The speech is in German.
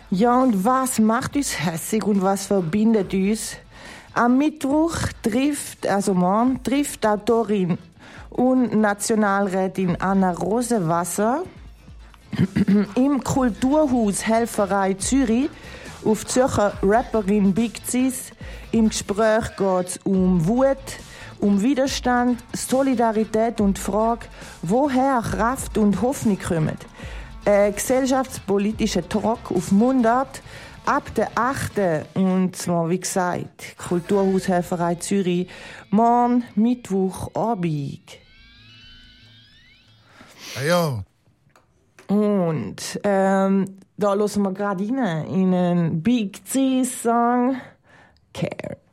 Ja, und was macht uns hässig und was verbindet uns? Am Mittwoch morgen trifft Autorin und Nationalrätin Anna Rosewasser im Kulturhaus Helferei Zürich auf die Zürcher Rapperin Big Cis. Im Gespräch geht es um Wut, um Widerstand, Solidarität und die Frage, woher Kraft und Hoffnung kommen. Ein gesellschaftspolitischer Talk auf Mundart ab der 8. Und zwar, wie gesagt, Kulturhaushelferei Zürich, morgen Mittwochabend. Ja. Und da hören wir gerade rein in einen Big C-Song, Care.